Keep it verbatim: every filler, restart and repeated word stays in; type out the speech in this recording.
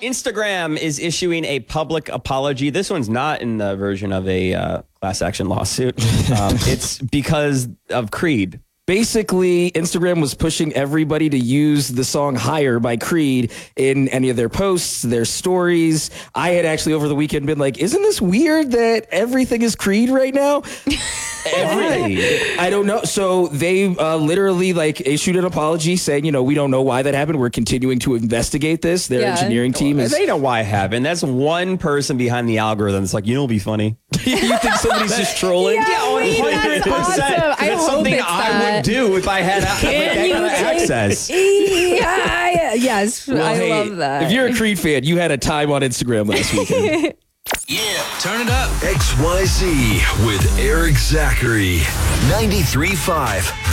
Instagram is issuing a public apology. This one's not in the version of a uh, class action lawsuit. Um, it's because of Creed. Basically, Instagram was pushing everybody to use the song Higher by Creed in any of their posts, their stories. I had actually over the weekend been like, isn't this weird that everything is Creed right now? Every, I don't know. So they uh, literally like issued an apology saying, you know, we don't know why that happened. We're continuing to investigate this. Their Yeah. engineering team is. They know why it happened. That's one person behind the algorithm. It's like, you know, it'll be funny. You think somebody's just trolling? Yeah, one wait, hundred that's percent. awesome. I That's hope something it's I that. would do if I had a, Can that you kind of take- access. Yeah, yes, Well, I hey, love that. If you're a Creed fan, you had a time on Instagram last weekend. Yeah, turn it up. X Y Z with Eric Zachary. ninety-three point five